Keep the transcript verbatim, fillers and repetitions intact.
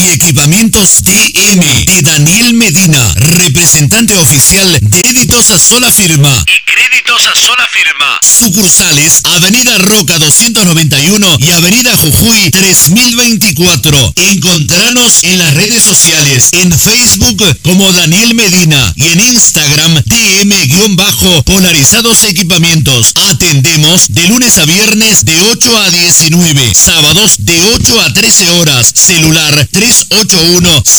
Equipamientos D M de Daniel Medina, representante oficial de Créditos a Sola Firma. Y Créditos a Sola Firma. Sucursales, Avenida Roca doscientos noventa y uno y Avenida Jujuy tres mil veinticuatro. Encontranos en las redes sociales, en Facebook como Daniel Medina y en Instagram D M-Polarizados Equipamientos. Atendemos de lunes a viernes de ocho a diecinueve, sábados de ocho a trece horas. Celular tres ocho uno,